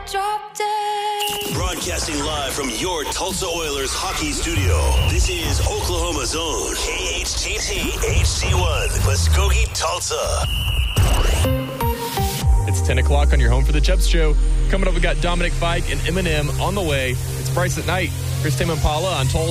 Drop dead. Broadcasting live from your Tulsa Oilers hockey studio. This is Oklahoma's own KHTT HD1, Muskogee, Tulsa. It's 10 o'clock on your Home for the Chubbs show. Coming up, we got Dominic Fike and Eminem on the way. It's Bryce at Night. Chris Tim Impala on Tulsa.